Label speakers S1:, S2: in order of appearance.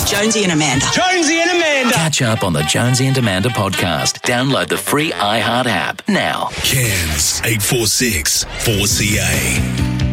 S1: Jonesy and Amanda.
S2: Jonesy and Amanda.
S3: Catch up on the Jonesy and Amanda podcast. Download the free iHeart app now.
S4: Cairns 846 4CA.